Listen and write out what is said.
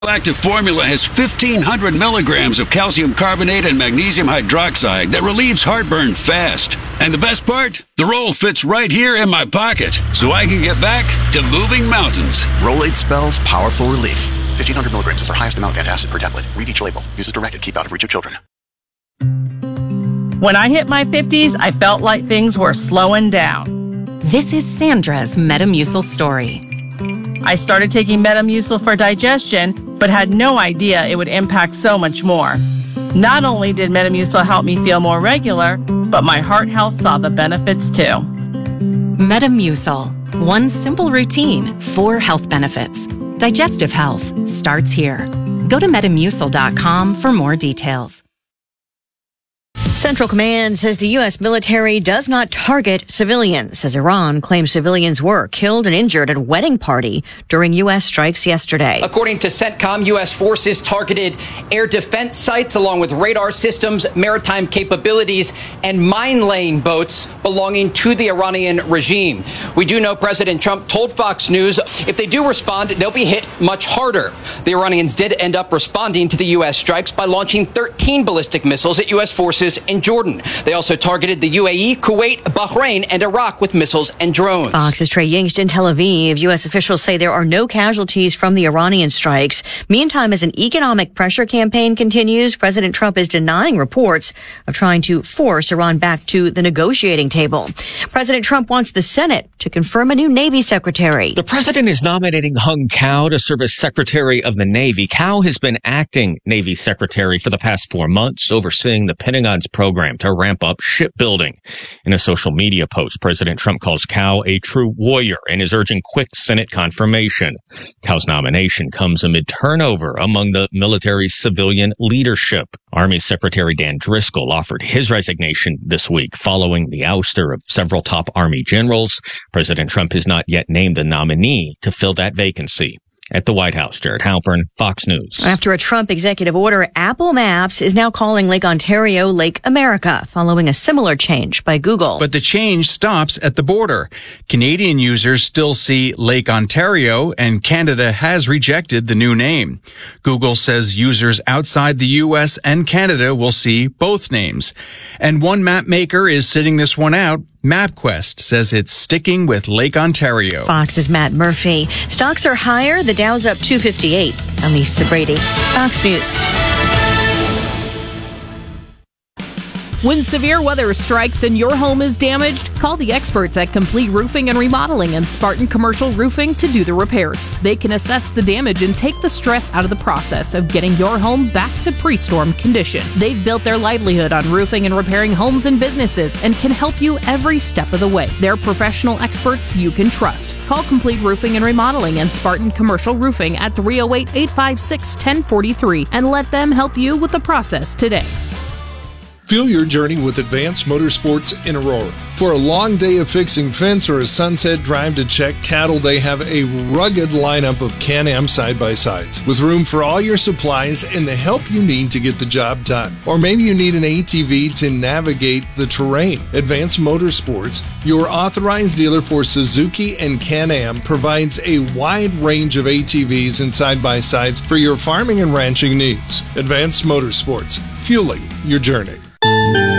Active Formula has 1,500 milligrams of calcium carbonate and magnesium hydroxide that relieves heartburn fast. And the best part? The roll fits right here in my pocket, so I can get back to moving mountains. Rolade spells powerful relief. 1,500 milligrams is our highest amount of antacid per tablet. Read each label. Use as directed. Keep out of reach of children. When I hit my 50s, I felt like things were slowing down. This is Sandra's Metamucil story. I started taking Metamucil for digestion, but had no idea it would impact so much more. Not only did Metamucil help me feel more regular, but my heart health saw the benefits too. Metamucil. One simple routine, 4 health benefits. Digestive health starts here. Go to Metamucil.com for more details. Central Command says the U.S. military does not target civilians, as Iran claims civilians were killed and injured at a wedding party during U.S. strikes yesterday. According to CENTCOM, U.S. forces targeted air defense sites along with radar systems, maritime capabilities, and mine-laying boats belonging to the Iranian regime. We do know President Trump told Fox News if they do respond, they'll be hit much harder. The Iranians did end up responding to the U.S. strikes by launching 13 ballistic missiles at U.S. forces in Jordan. They also targeted the UAE, Kuwait, Bahrain, and Iraq with missiles and drones. Fox's Trey Yingst in Tel Aviv. U.S. officials say there are no casualties from the Iranian strikes. Meantime, as an economic pressure campaign continues, President Trump is denying reports of trying to force Iran back to the negotiating table. President Trump wants the Senate to confirm a new Navy secretary. The president is nominating Hung Cao to serve as Secretary of the Navy. Cao has been acting Navy Secretary for the past 4 months, overseeing the Pentagon's program to ramp up shipbuilding. In a social media post, President Trump calls Cao a true warrior and is urging quick Senate confirmation. Cao's nomination comes amid turnover among the military's civilian leadership. Army Secretary Dan Driscoll offered his resignation this week following the ouster of several top Army generals. President Trump has not yet named a nominee to fill that vacancy. At the White House, Jared Halpern, Fox News. After a Trump executive order, Apple Maps is now calling Lake Ontario Lake America, following a similar change by Google. But the change stops at the border. Canadian users still see Lake Ontario, and Canada has rejected the new name. Google says users outside the U.S. and Canada will see both names. And one map maker is sitting this one out. MapQuest says it's sticking with Lake Ontario. Fox's Matt Murphy. Stocks are higher. The Dow's up 258. I'm Lisa Brady. Fox News. When severe weather strikes and your home is damaged, call the experts at Complete Roofing and Remodeling and Spartan Commercial Roofing to do the repairs. They can assess the damage and take the stress out of the process of getting your home back to pre-storm condition. They've built their livelihood on roofing and repairing homes and businesses and can help you every step of the way. They're professional experts you can trust. Call Complete Roofing and Remodeling and Spartan Commercial Roofing at 308-856-1043 and let them help you with the process today. Fuel your journey with Advanced Motorsports in Aurora. For a long day of fixing fence or a sunset drive to check cattle, they have a rugged lineup of Can-Am side-by-sides with room for all your supplies and the help you need to get the job done. Or maybe you need an ATV to navigate the terrain. Advanced Motorsports, your authorized dealer for Suzuki and Can-Am, provides a wide range of ATVs and side-by-sides for your farming and ranching needs. Advanced Motorsports, fueling your journey.